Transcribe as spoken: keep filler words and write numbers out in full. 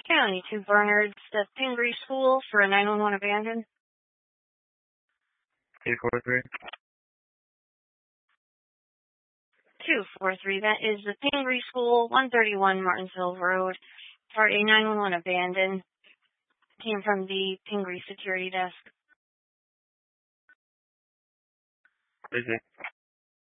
County, two Bernards, the Pingree School for a nine one one abandoned. two four three. two four three, that is the Pingree School, one thirty-one Martinsville Road, for a nine one one abandoned. Came from the Pingree security desk. Busy.